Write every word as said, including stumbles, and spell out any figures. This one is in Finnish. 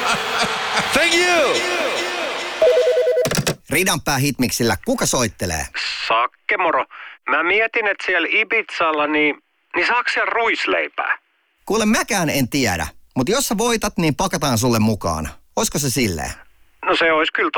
Thank you! Ridanpää Hitmiksillä kuka soittelee? Sakke moro. Mä mietin, että siellä Ibizalla, niin, niin saako siellä ruisleipää? Kuule, mäkään en tiedä, mutta jos sä voitat, niin pakataan sulle mukaan. Oisko se silleen? No se olisi kyllä